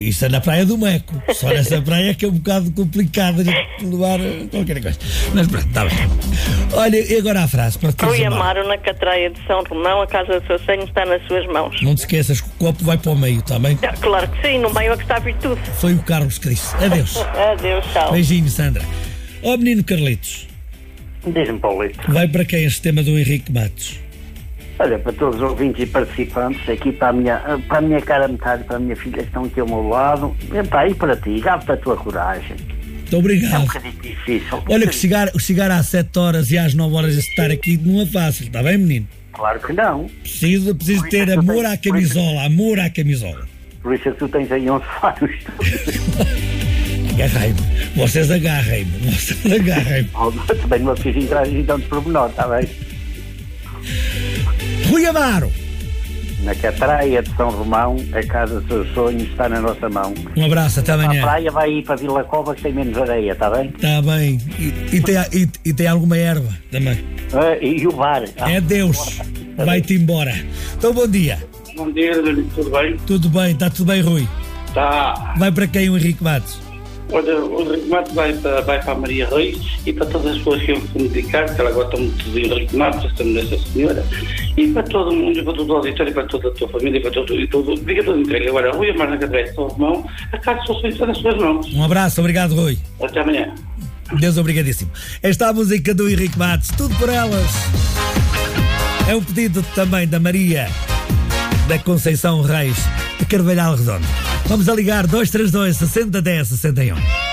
Isso é na Praia do Meco. Só nessa praia é que é um bocado complicado de levar qualquer coisa. Mas pronto, está bem. Olha, e agora a frase para te Rui Amaro, na Catraia de São Romão, a casa do seu sonho está nas suas mãos. Não te esqueças que o copo vai para o meio, está bem? Claro que sim, no meio é que está a virtude. Foi o Carlos que disse. Adeus. Adeus, tchau. Beijinho, Sandra. Ó menino Carlitos, Diz-me, Paulito. vai para quem este tema do Henrique Matos? Olha, para todos os ouvintes e participantes, aqui para a minha cara metade, para a minha filha, que estão aqui ao meu lado. E para ti, gato da tua coragem. Muito É um obrigado. bocadinho difícil. Olha que chegar às 7 horas e às 9 horas de estar aqui não é fácil, está bem, menino? Claro que não. Preciso ter amor à camisola, amor à camisola. Por isso é que tu tens aí um sofá no estúdio. Agarrei-me. Vocês agarrem-me. Também não fiz entrar então de pormenor, está bem? Rui Amaro. Na Catraia de São Romão, a casa dos seus sonhos está na nossa mão. Um abraço, até A amanhã. praia vai ir para Vila Cova, que tem menos areia, está bem? Está bem. E tem alguma erva também. E o bar. É Deus. Vai-te embora. Então, bom dia. Bom dia, tudo bem? Tudo bem, está tudo bem, Rui? Tá. Vai para quem o Henrique Matos? Olha, o Henrique Matos vai para a Maria Reis e para todas as pessoas que eu me dedicar, que ela gosta muito do Henrique Matos, essa senhora, e para todo mundo, e para todo o auditório, e para toda a tua família, e para todo, diga tudo entregue. Agora, Rui Amaro na Catraia de São Romão, a casa só está nas suas mãos. Um abraço, obrigado, Rui. Até amanhã. Deus obrigadíssimo. Esta é a música do Henrique Matos, tudo por elas. É um pedido também da Maria da Conceição Reis de Carvalhal Redondo. Vamos a ligar 232 60 10 61.